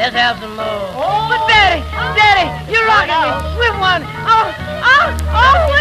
Let's have some more. Oh. But Daddy, you're rocking me. We won. Oh,